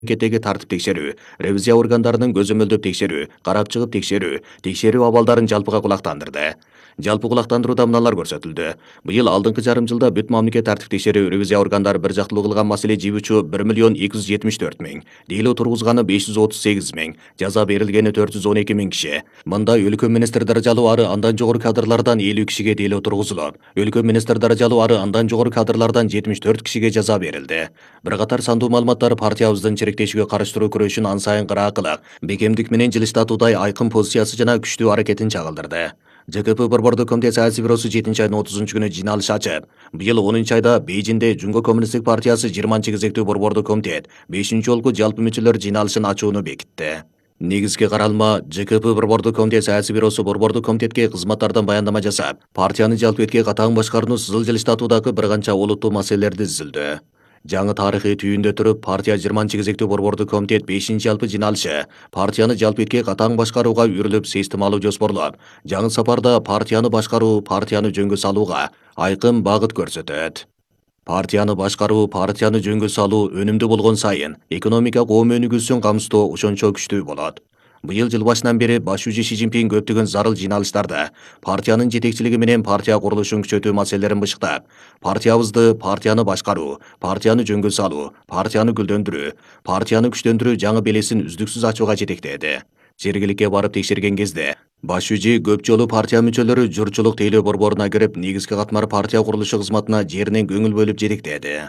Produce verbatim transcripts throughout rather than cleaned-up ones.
Мамлекеттеги тартип текшерүү, ревизия органдарынын көзөмөлдөп текшерүү, карап чыгып текшерүү, текшерүү абалдарын жалпыга кулактандырды. Жалпы кулактандырууда мыналар көрсөтүлдү. Быйыл алдыңкы жарым жылда бүт мамлекет тартип текшерүү, ревизия органдары бир жактылуу кылган маселе жыйбычу бир миллион эки жүз жетимиш төрт миң, дейлөө тургузганы беш жүз отуз сегиз миң, жаза берилгени төрт жүз он эки миң киши. Мында өлкө министр даражалуу ары андан жогору кадрлардан элүү кишиге дейлөө тургузулуп, өлкө министр даражалуу ары андан жогору кадрлардан жетимиш төрт кишиге жаза берилди. Бир катар сандуу маалыматтар партиябыздын чириктешүүгө карыштыруу күрөшүн ан сайын кыраакылык, бекемдик менен жылыштатуудай айкын позициясы жана күчтүү аракетин чагылдырды. ЖКП Борбордук комитет саясий бюросу жетинчи айдын отузунчу күнү жыйналыш ачып, быйыл онунчу айда Бейжинде Жунго коммунисттик партиясы жыйырманчы кезектүү Борбордук комитет бешинчи жолку жалпы мүчөлөр жыйналышын ачууну бекитти. Негизги каралма ЖКП Борбордук комитет саясий бюросу Борбордук комитетке кызматтардан баяндама жасап, партияны жалпы этке катаң башкарууну сызыл жылыштатуудагы бир канча олуттуу маселелерди изилдөө. Жаңы тарыхый түйүндө туруп, партия жыйырманчы кезектүү Борбордук комитет бешинчи жалпы жыйналышы партияны жалпы этке катаң башкарууга үрүлүп системалуу жоспорлоп, жаңы сапарда партияны башкаруу, партияны жөнгө салууга айкын багыт көрсөтөт. Партияны башкаруу, партияны жөнгө салуу өнүмдүү болгон сайын экономика коом өнүгүүсүн камсыздоо ошончо күчтүү болот. Быйыл жыл башынан бери башчы Ши Цзиньпин көптөгөн зарыл жыйналыштарда партиянын жетекчилиги менен партия курулушун күчөтүү маселелерин бышыктап, партиябызды партияны башкаруу, партияны жөнгө салуу, партияны гүлдөндүрүү, партияны күчтөндүрүү жаңы белесин үздүксүз ачууга жетектеди. Жергиликке барып текшерген кезде башчы көп жолу партия мүчөлөрү журтчулук тейлөө борборуна кирип, негизги катмар партия курулушу кызматына жеринен көңүл бөлүп жетектеди.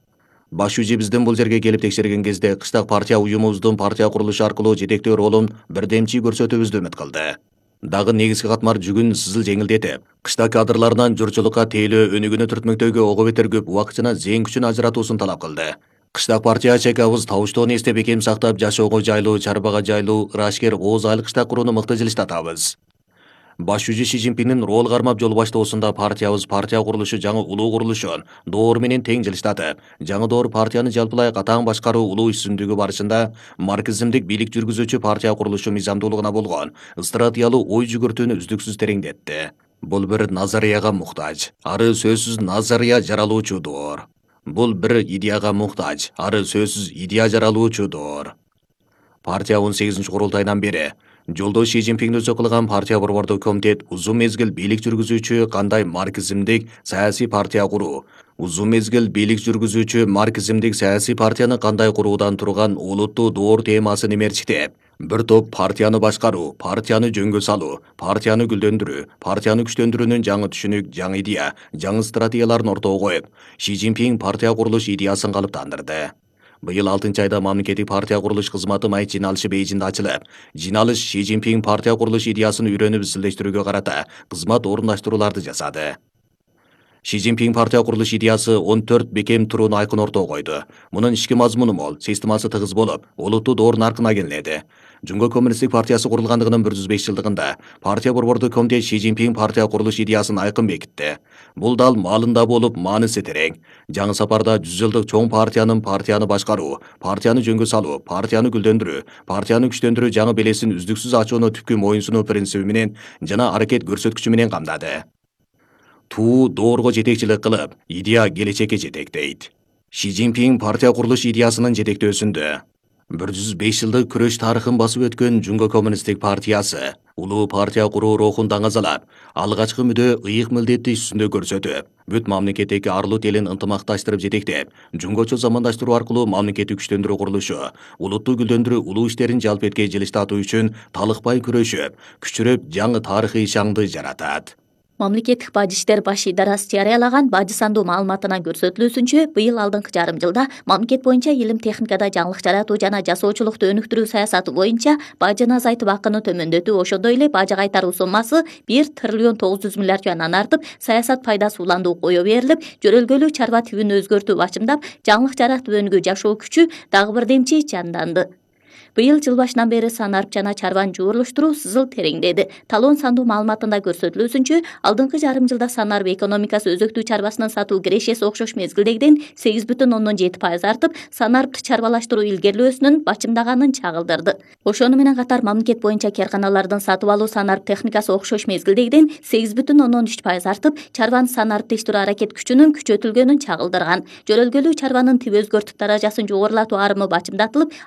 Башчы биздин бул жерге келип текшерген кезде кыштак партия уюмубуздун партия курулушу аркылуу жетектөө ролун бирдемчи көрсөтүүбүздү үмүт кылды. Дагы негизги катмар жүгүн сызыл жеңилдетип, кыштак кадрларынан журтчулукка тейлөө өнүгүүнү түртмөктөөгө ого бетер көп убакыт жана зээн күчүн ажыратуусун талап кылды. Кыштак партия чекабыз табыштоону эстеп бекем сактап, жашоого жайлуу, чарбага жайлуу, ырашкер ооз айлык кыштак курууну мыкты жылыштатабыз. Башчы Ши Цзиньпиндин рол кармап жол баштоосунда партиябыз партия курулушу жаңы улуу курулушун доор менен тең жылыштатып, жаңы доор партияны жалпылай катаң башкаруу улуу ишсүмдүгү барышында марксизмдик бийлик жүргүзүүчү партия курулушу мыйзамдуулугуна болгон стратегиялуу ой жүгүртүүнү үздүксүз тереңдетти. Бул бир назарияга муктаж, ары сөзсүз назария жаралуучу доор. Бул бир идеяга муктаж, ары сөзсүз идея жаралуучу доор. Партия он сегизинчи курултайдан бери жолдош Ши Цзиньпин өзү кылган партия Борбордук комитет узун мезгил бийлик жүргүзүүчү кандай марксизмдик саясий партия куруу, узун мезгил бийлик жүргүзүүчү марксизмдик саясий партияны кандай куруудан турган олуттуу доор темасын эмерчиктеп, бир топ партияны башкаруу, партияны жөнгө салуу, партияны гүлдөндүрүү, партияны күчтөндүрүүнүн жаңы түшүнүк, жаңы идея, жаңы стратегияларын ортого коюп, Ши Цзиньпин партия курулуш идеясын калыптандырды. Быйыл алтынчы айда мамлекеттик партия курулуш кызматы майыт жыйналышы Бейжинде ачылып, жыйналыш Ши Цзиньпин партия курулуш идеясын үйрөнүп изилдештирүүгө карата кызмат орундаштырууларды жасады. Ши Цзиньпин партия курулуш идеясы он төрт бекем турууну айкын ортого койду. Мунун ички мазмуну мол, системасы тыгыз болуп, олуттуу доор наркына келинеди. Жунго коммунисттик партиясы курулгандыгынын бир жүз беш жылдыгында партия Борбордук комитет Ши Цзиньпин партия курулуш идеясын айкын бекитти. Бул дал маалында болуп, мааниси терең. Жаңы сапарда жүз жылдык чоң партиянын партияны башкаруу, партияны жөнгө салуу, партияны гүлдөндүрүү, партияны күчтөндүрүү жаңы белесин үздүксүз ачууну түпкү моюнсунуу принциби менен жана аракет көрсөткүчү менен камдады. Туу доорго жетекчилик кылып, идея келечекке жетектейт. Ши Цзиньпин партия курулуш идеясынын жетектөөсүндө бир жүз беш жылдык күрөш тарыхын басып өткөн Жунго коммунисттик партиясы улуу партия куруу рухун даңазалап, алгачкы мүдө ыйык милдетти үстүндө көрсөтүп, бүт мамлекеттеги арлуу элин ынтымакташтырып жетектеп, жунгочо замандаштыруу аркылуу мамлекетти күчтөндүрүү курулушу, улутту гүлдөндүрүү улуу иштерин жалпы этке жылыштатуу үчүн талыкпай күрөшүп, күчүрөп жаңы тарыхый шаңды жаратат. Мамлекеттик бажы иштер баш идарасы жарыялаган бажы сандуу маалыматынан көрсөтүлүүсүнчө, быйыл алдыңкы жарым жылда мамлекет боюнча илим техникада жаңылык жаратуу жана жасоочулукту өнүктүрүү саясаты боюнча бажыны азайтып акыны төмөндөтүү, ошондой эле бажы кайтаруу соммасы бир триллион тогуз жүз миллиард юандан артып, саясат пайдасы уландуу кое берилип, жөрөлгөлүү чарба тибин өзгөртүү бачымдап, жаңылык жаратып өнүгүү жашоо күчү дагы бирдемчи жанданды. Быйыл жыл башынан бери санарып жана чарбаны жуурулуштуруу сызыл тереңдеди. Талон сандуу маалыматында көрсөтүлүүсүнчө, алдыңкы жарым жылда санарып экономикасы өзөктүү чарбасынын сатуу кирешеси окшош мезгилдегиден сегиз бүтүн ондон жети пайыз артып, санарыпты чарбалаштыруу илгерилөөсүнүн бачымдаганын чагылдырды. Ошону менен катар мамлекет боюнча керканалардын сатып алуу санарып техникасы окшош мезгилдегиден сегиз бүтүн ондон үч пайыз артып, чарбаны санарыптештирүү аракет күчүнүн күчөтүлгөнүн чагылдырган. Жөрөлгөлүү чарбанын тип өзгөртүп даражасын жогорулатуу арымы бачымдатылып,